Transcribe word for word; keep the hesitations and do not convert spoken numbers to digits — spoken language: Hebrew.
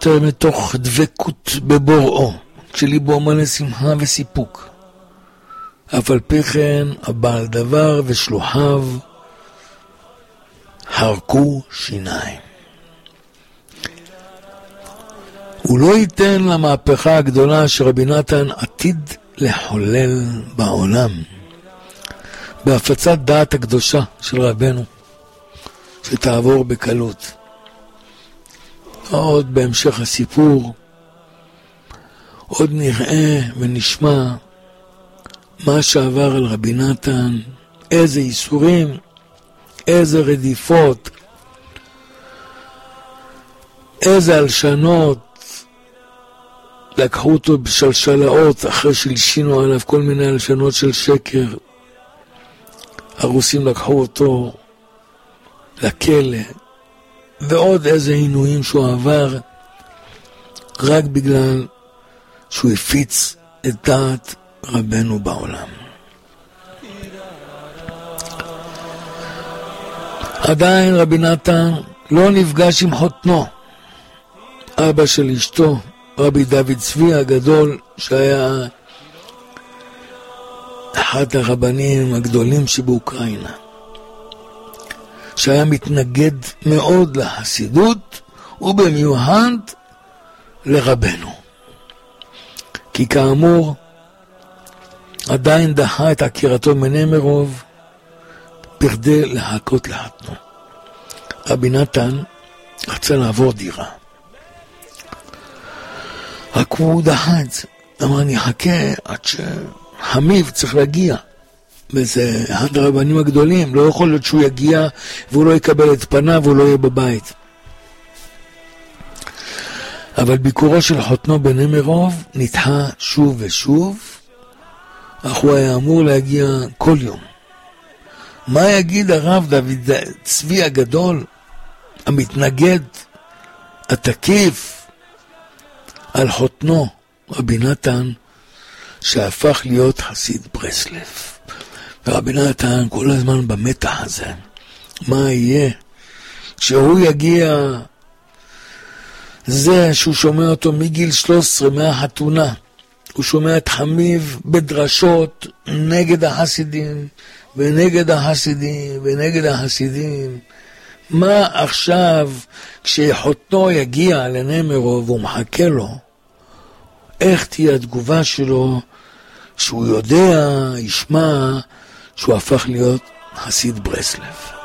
מתוך דבקות בבוראו, כשליבו מלא שמחה וסיפוק. אף על פי כן הבעל דבר ושלוחיו הרקו שיניים. הוא לא ייתן למהפכה הגדולה שרבי נתן עתיד לחולל בעולם, בהפצת דעת הקדושה של רבנו, שתעבור בקלות. עוד בהמשך הסיפור, עוד נראה ונשמע מה שעבר על רבי נתן, איזה איסורים, איזה רדיפות, איזה הלשנות, לקחו אותו בשלשלאות אחרי שלשינו עליו כל מיני הלשנות של שקר. הרוסים לקחו אותו לכלא, ועוד איזה עינויים שהוא עבר, רק בגלל שהוא הפיץ את דעת רבנו בעולם. עדיין רבי נתן לא נפגש עם חותנו, אבא של אשתו, רבי דוד צבי הגדול, שהיה אחד הרבנים הגדולים שבאוקראינה, שהיה מתנגד מאוד לחסידות ובמיוחד לרבנו, כי כאמור עדיין דחה את עקירתו מנמרוב בכדי להכות לחתנו. רבי נתן רצה לעבור דירה, רק הוא דחה את זה. אמר, אני אחכה עד שהמיב צריך להגיע, וזה אחד הרבנים הגדולים, לא יכול להיות שהוא יגיע והוא לא יקבל את פניו והוא לא יהיה בבית. אבל ביקורו של חותנו בנמרוב נדחה שוב ושוב, אך הוא היה אמור להגיע כל יום. מה יגיד הרב דוד צבי הגדול, המתנגד, התקיף, על חותנו רבי נתן, שהפך להיות חסיד ברסלב? ורבי נתן כל הזמן במתח הזה, מה יהיה כשהוא יגיע, זה שהוא שומע אותו מגיל שלוש עשרה מהחתונה, הוא שומע את חמיב בדרשות נגד החסידים ונגד החסידים ונגד החסידים. מה עכשיו כשחותנו יגיע לנמרוב והוא מחכה לו, איך תהיה התגובה שלו שהוא יודע, ישמע שהוא הפך להיות חסיד ברסלב?